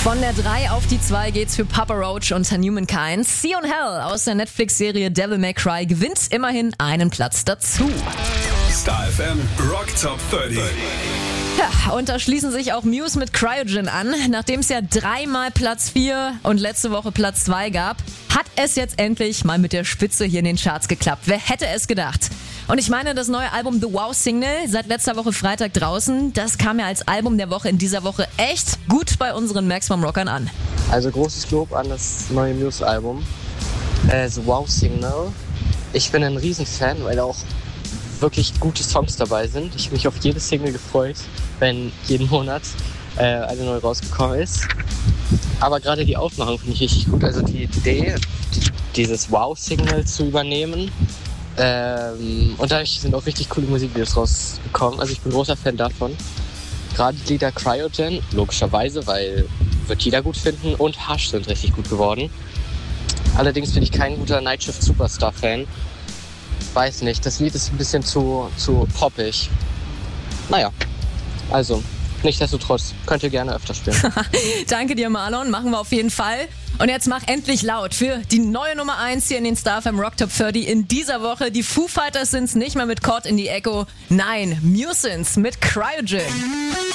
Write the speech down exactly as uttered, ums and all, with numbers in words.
Von der drei auf die zwei geht's für Papa Roach unter Humankind. Sea on Hell aus der Netflix-Serie Devil May Cry gewinnt immerhin einen Platz dazu. Star F M Rock Top dreißig. Ja, und da schließen sich auch Muse mit Cryogen an. Nachdem es ja dreimal Platz vier und letzte Woche Platz zwei gab, hat es jetzt endlich mal mit der Spitze hier in den Charts geklappt. Wer hätte es gedacht? Und ich meine, das neue Album The Wow Signal, seit letzter Woche Freitag draußen, das kam ja als Album der Woche in dieser Woche echt gut bei unseren Maximum Rockern an. Also großes Lob an das neue Muse-Album, äh, The Wow Signal. Ich bin ein Riesenfan, weil auch wirklich gute Songs dabei sind. Ich habe mich auf jede Single gefreut, wenn jeden Monat äh, eine neue rausgekommen ist. Aber gerade die Aufmachung finde ich richtig gut. Also die Idee, dieses Wow-Signal zu übernehmen. Ähm, und dadurch sind auch richtig coole Musikvideos rausgekommen. Also ich bin großer Fan davon. Gerade die Lieder Cryogen, logischerweise, weil wird jeder gut finden. Und Hush sind richtig gut geworden. Allerdings bin ich kein guter Nightshift Superstar-Fan. Weiß nicht, das Lied ist ein bisschen zu, zu poppig. Naja, also, nichtsdestotrotz, könnt ihr gerne öfter spielen. Danke dir, Marlon, machen wir auf jeden Fall. Und jetzt mach endlich laut für die neue Nummer eins hier in den Star F M Rock Top dreißig in dieser Woche. Die Foo Fighters sind's nicht mehr mit Caught in the Echo. Nein, Muse sind's mit Cryogen.